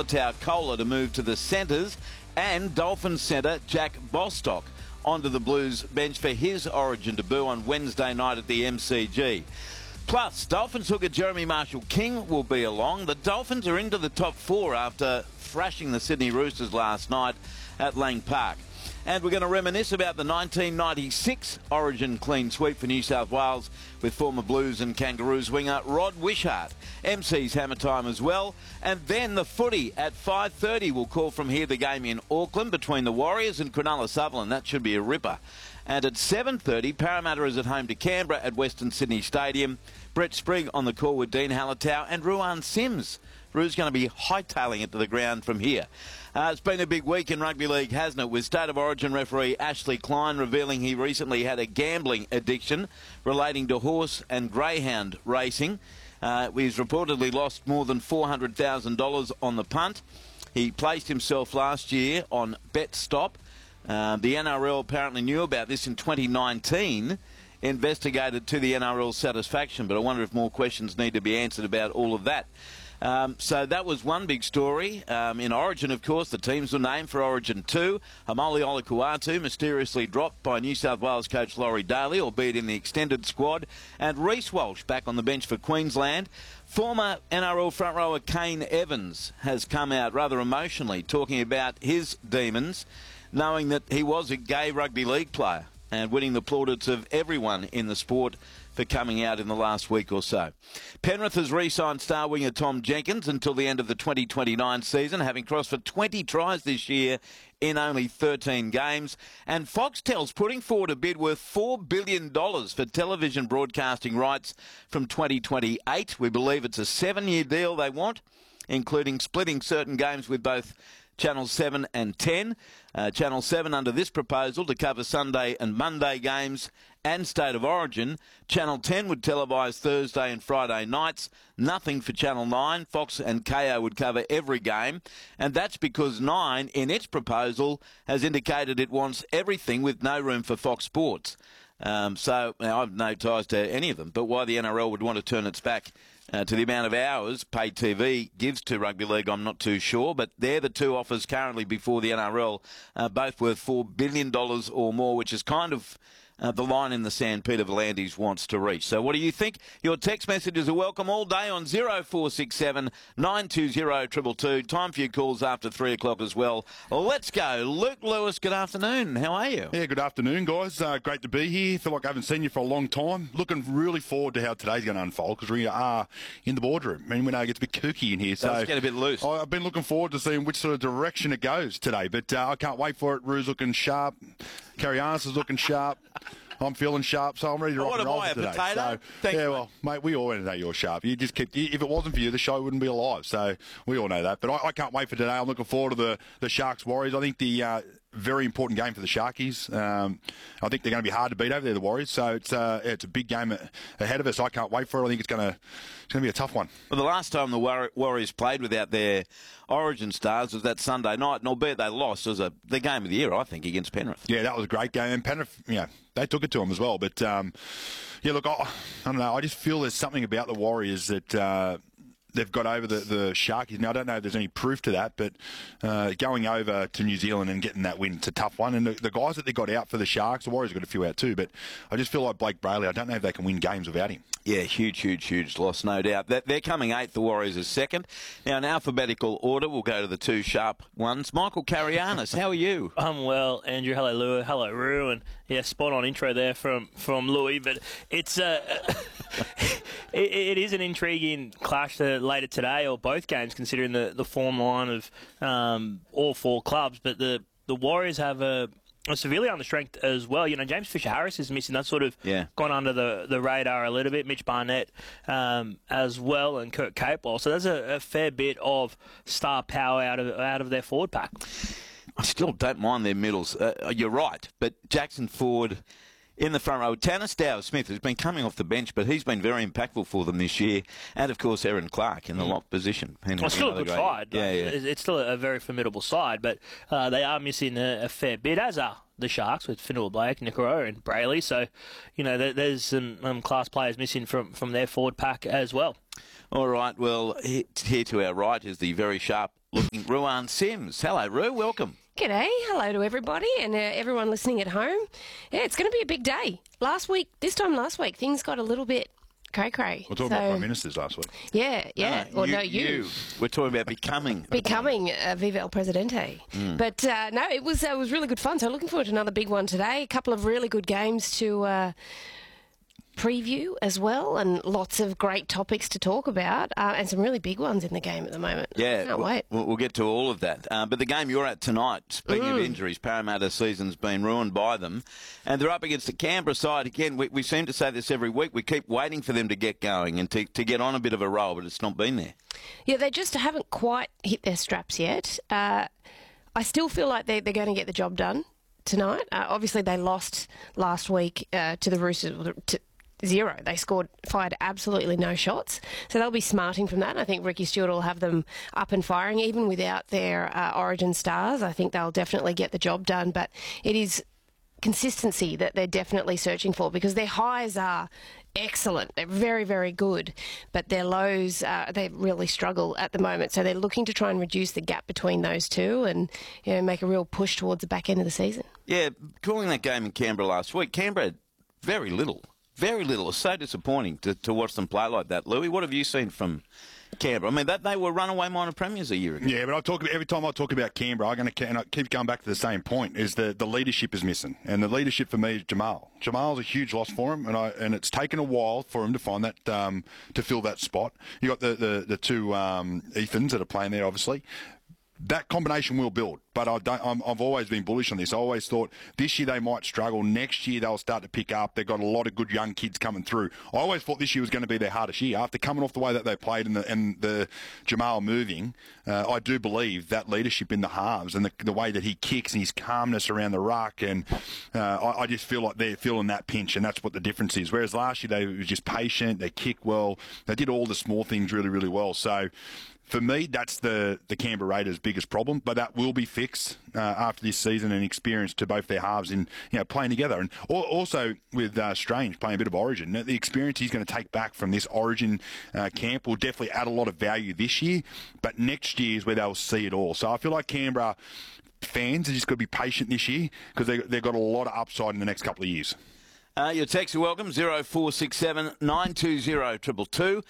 Halatau Kohler to move to the centres, and Dolphins centre Jack Bostock onto the Blues bench for his Origin debut on Wednesday night at the MCG. Plus, Dolphins hooker Jeremy Marshall-King will be along. The Dolphins are into the top four after thrashing the Sydney Roosters last night at Lang Park. And we're going to reminisce about the 1996 Origin clean sweep for New South Wales with former Blues and Kangaroos winger Rod Wishart. MC's Hammer Time as well. And then the footy at 5:30 will call from here the game in Auckland between the Warriors and Cronulla Sutherland. That should be a ripper. And at 7:30, Parramatta is at home to Canberra at Western Sydney Stadium. Brett Sprigg on the call with Dean Halatau and Ruan Sims. Ru's going to be hightailing it to the ground from here. It's been a big week in rugby league, hasn't it, with State of Origin referee Ashley Klein revealing he recently had a gambling addiction relating to horse and greyhound racing. He's reportedly lost more than $400,000 on the punt. He placed himself last year on BetStop. The NRL apparently knew about this in 2019, investigated to the NRL's satisfaction, but I wonder if more questions need to be answered about all of that. So that was one big story. In Origin, of course, the teams were named for Origin 2. Hamoli Olakuatu mysteriously dropped by New South Wales coach Laurie Daly, albeit in the extended squad. And Reece Walsh back on the bench for Queensland. Former NRL front rower Kane Evans has come out rather emotionally talking about his demons, knowing that he was a gay rugby league player and winning the plaudits of everyone in the sport for coming out in the last week or so. Penrith has re-signed star winger Tom Jenkins until the end of the 2029 season, having crossed for 20 tries this year in only 13 games. And Foxtel's putting forward a bid worth $4 billion for television broadcasting rights from 2028. We believe it's a 7-year deal they want, including splitting certain games with both Channel 7 and 10. Channel 7 under this proposal to cover Sunday and Monday games and State of Origin. Channel 10 would televise Thursday and Friday nights. Nothing for Channel 9. Fox and Kayo would cover every game. And that's because 9, in its proposal, has indicated it wants everything with no room for Fox Sports. So now I've no ties to any of them, but why the NRL would want to turn its back to the amount of hours paid TV gives to rugby league, I'm not too sure. But they're the two offers currently before the NRL, both worth $4 billion or more, which is kind of the line in the sand Peter V'landys wants to reach. So what do you think? Your text messages are welcome all day on 0467 920 222. Time for your calls after 3 o'clock as well. Let's go. Luke Lewis, good afternoon. How are you? Yeah, good afternoon, guys. Great to be here. Feel like I haven't seen you for a long time. Looking really forward to how today's going to unfold because we are in the boardroom. I mean, we know it gets a bit kooky in here. So let's get a bit loose. I've been looking forward to seeing which sort of direction it goes today, but I can't wait for it. Rue's looking sharp. Carianis is looking sharp. I'm feeling sharp, so I'm ready to rock and roll for today. Potato? So, yeah, well, mate, we all know you're sharp. You just keep, if it wasn't for you, the show wouldn't be alive. So we all know that. But I can't wait for today. I'm looking forward to the Sharks Warriors. I think the very important game for the Sharkies. I think they're going to be hard to beat over there, the Warriors. So it's a big game ahead of us. I can't wait for it. I think it's going to be a tough one. Well, the last time the Warriors played without their Origin stars was that Sunday night, and albeit they lost, it was the game of the year, I think, against Penrith. Yeah, that was a great game, and Penrith, they took it to them as well. But look, I don't know. I just feel there's something about the Warriors that they've got over the Sharkies. Now, I don't know if there's any proof to that, but going over to New Zealand and getting that win, it's a tough one. And the guys that they got out for the Sharks, the Warriors got a few out too, but I just feel like Blake Brayley, I don't know if they can win games without him. Yeah, huge loss, no doubt. They're coming 8th, the Warriors are 2nd. Now, in alphabetical order, we'll go to the two sharp ones. Michael Carianis, how are you? I'm well, Andrew. Hello, Lou. Hello, Rue. And yeah, spot on intro there from Louis. But it's it is an intriguing clash later today, or both games, considering the form line of all four clubs. But the Warriors have a severely understrength as well. James Fisher-Harris is missing. That's sort of gone under the radar a little bit. Mitch Barnett as well, and Kurt Capewell. So there's a fair bit of star power out of their forward pack. I still don't mind their middles. You're right, but Jackson Ford in the front row. Tanis Dower-Smith has been coming off the bench, but he's been very impactful for them this year. And, of course, Aaron Clark in the lock position. Well, it's still a good side. Yeah. It's still a very formidable side, but they are missing a fair bit, as are the Sharks with Finua Blake, Nikoro and Brayley. So, there's some class players missing from their forward pack as well. All right, well, here to our right is the very sharp looking Ruan Sims. Hello, Ru. Welcome. G'day, hello to everybody and everyone listening at home. Yeah, it's going to be a big day. This time last week, things got a little bit cray-cray. We're talking about Prime Ministers last week. Yeah. You. We're talking about becoming Viva el Presidente. But no, it was really good fun. So looking forward to another big one today. A couple of really good games to preview as well, and lots of great topics to talk about, and some really big ones in the game at the moment. Yeah, can't wait. We'll get to all of that. But the game you're at tonight, speaking of injuries, Parramatta's season's been ruined by them, and they're up against the Canberra side again. We seem to say this every week. We keep waiting for them to get going and to get on a bit of a roll, but it's not been there. Yeah, they just haven't quite hit their straps yet. I still feel like they're going to get the job done tonight. Obviously, they lost last week to the Roosters. 0. They fired absolutely no shots. So they'll be smarting from that. I think Ricky Stewart will have them up and firing, even without their origin stars. I think they'll definitely get the job done. But it is consistency that they're definitely searching for, because their highs are excellent. They're very, very good. But their lows, they really struggle at the moment. So they're looking to try and reduce the gap between those two and make a real push towards the back end of the season. Yeah, calling that game in Canberra last week, Canberra had very little. Very little. It's so disappointing to watch them play like that. Louis, what have you seen from Canberra? I mean, they were runaway minor premiers a year ago. Yeah, but every time I talk about Canberra, and I keep going back to the same point, is the leadership is missing. And the leadership for me is Jamal. Jamal's a huge loss for him, and it's taken a while for him to find that, to fill that spot. You got the two Ethans that are playing there, obviously. That combination will build, but I've always been bullish on this. I always thought this year they might struggle. Next year they'll start to pick up. They've got a lot of good young kids coming through. I always thought this year was going to be their hardest year. After coming off the way that they played and the Jamal moving, I do believe that leadership in the halves and the way that he kicks and his calmness around the ruck, and I just feel like they're feeling that pinch, and that's what the difference is. Whereas last year they were just patient, they kick well, they did all the small things really, really well. So for me, that's the Canberra Raiders' biggest problem, but that will be fixed after this season, and experience to both their halves in playing together. And also with Strange playing a bit of Origin, the experience he's going to take back from this Origin camp will definitely add a lot of value this year, but next year is where they'll see it all. So I feel like Canberra fans are just going to be patient this year, because they've got a lot of upside in the next couple of years. Your texts are welcome, 0467 920 222,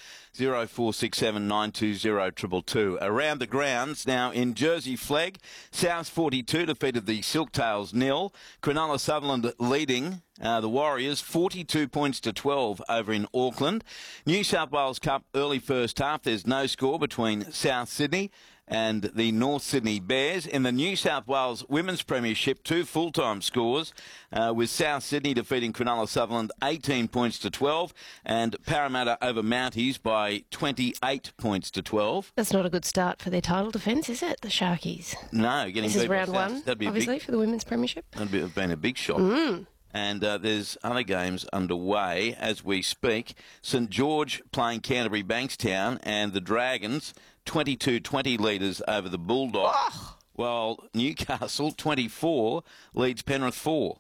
0467 920 222. Around the grounds, now in Jersey Flegg, South 42 defeated the Silktails 0. Cronulla Sutherland leading the Warriors 42 points to 12 over in Auckland. New South Wales Cup early first half, there's no score between South Sydney and the North Sydney Bears. In the New South Wales Women's Premiership, 2 full-time scores, with South Sydney defeating Cronulla Sutherland 18 points to 12, and Parramatta over Mounties by 28 points to 12. That's not a good start for their title defence, is it, the Sharkies? No, getting this is beat by round South. one, That'd be obviously, for the Women's Premiership. That'd have been a big shock. And there's other games underway as we speak. St George playing Canterbury Bankstown, and the Dragons 22-20 leaders over the Bulldogs, while Newcastle 24 leads Penrith 4.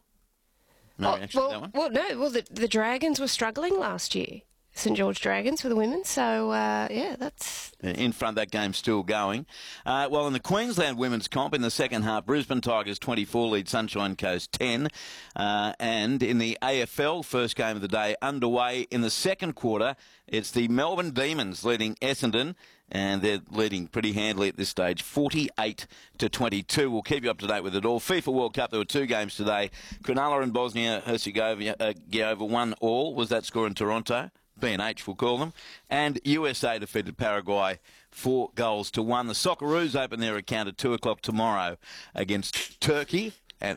No reaction to that one? Well, the Dragons were struggling last year. St George Dragons for the women, so that's... In front, that game's still going. Well, in the Queensland Women's Comp, in the second half, Brisbane Tigers 24 lead Sunshine Coast 10. And in the AFL, first game of the day underway in the second quarter, it's the Melbourne Demons leading Essendon, and they're leading pretty handily at this stage, 48-22. We'll keep you up to date with it all. FIFA World Cup, there were 2 games today. Cronulla and Bosnia-Herzegovina 1-1. Was that score in Toronto? B&H, we'll call them. And USA defeated Paraguay 4-1. The Socceroos open their account at 2 o'clock tomorrow against Turkey. And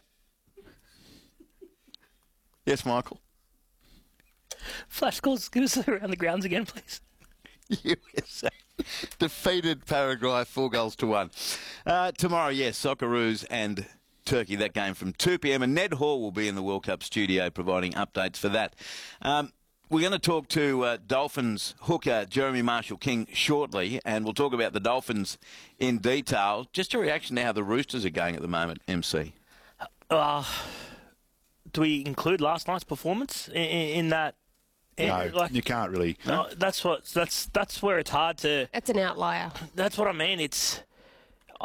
yes, Michael? Flash scores, give us around the grounds again, please. USA defeated Paraguay 4-1. Tomorrow, yes, Socceroos and Turkey, that game from 2 p.m. And Ned Hall will be in the World Cup studio providing updates for that. We're going to talk to Dolphins hooker Jeremy Marshall-King shortly, and we'll talk about the Dolphins in detail. Just a reaction to how the Roosters are going at the moment, MC. Do we include last night's performance in that? No, you can't really. No, that's where it's hard to... That's an outlier. That's what I mean. It's